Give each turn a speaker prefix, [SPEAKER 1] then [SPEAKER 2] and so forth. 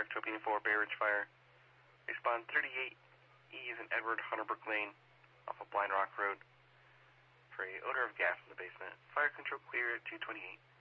[SPEAKER 1] Octopian 4, Bay Ridge Fire. Respond 38 E's and Edward Hunterbrook Lane off of Blind Rock Road for a odor of gas in the basement. Fire control clear at 228.